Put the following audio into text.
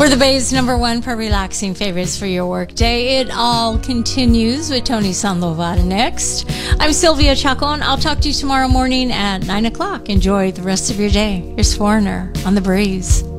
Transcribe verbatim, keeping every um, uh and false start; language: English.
We're the Bay's number one for relaxing favorites for your work day. It all continues with Tony Sandoval next. I'm Sylvia Chacon. I'll talk to you tomorrow morning at nine o'clock. Enjoy the rest of your day. Here's Foreigner on The Breeze.